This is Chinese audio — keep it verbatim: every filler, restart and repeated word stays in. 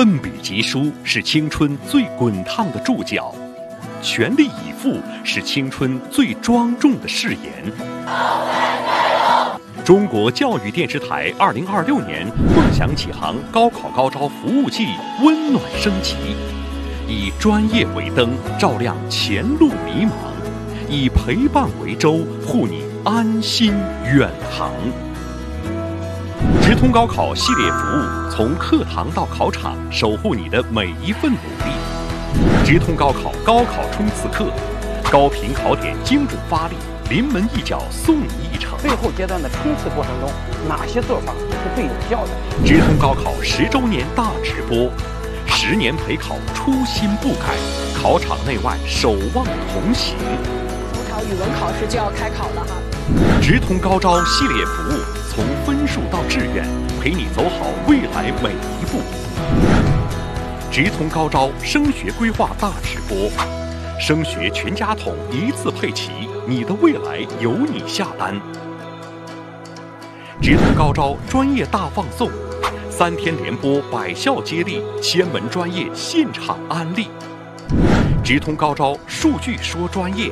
奋笔疾书是青春最滚烫的注脚，全力以赴是青春最庄重的誓言。中国教育电视台二零二六年梦想启航高考高招服务季温暖升级，以专业为灯，照亮前路迷茫；以陪伴为舟，护你安心远航。直通高考系列服务，从课堂到考场，守护你的每一份努力。直通高考高考冲刺课，高频考点精准发力，临门一脚送你一程。 最后阶段的冲刺过程中，哪些做法是最有效的？ 直通高考十周年大直播，十年陪考初心不改，考场内外守望同行。 中考语文考试就要开考了哈。 直通高招系列服务，从分数到志愿，陪你走好未来每一步。直通高招升学规划大直播，升学全家桶一次配齐，你的未来由你下单。直通高招专业大放送，三天连播百校接力，千门专业现场安利。直通高招数据说专业，